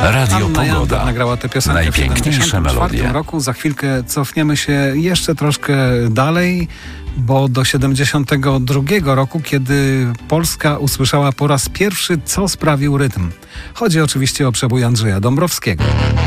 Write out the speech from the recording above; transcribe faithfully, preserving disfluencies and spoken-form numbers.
Radio Anna Janda Pogoda. nagrała tę piosenkę w Najpiękniejsze siedemdziesiątym czwartym melodie. roku. Za chwilkę cofniemy się jeszcze troszkę dalej, bo do siedemdziesiątego drugiego roku, kiedy Polska usłyszała po raz pierwszy, co sprawił rytm. Chodzi oczywiście o przebój Andrzeja Dąbrowskiego.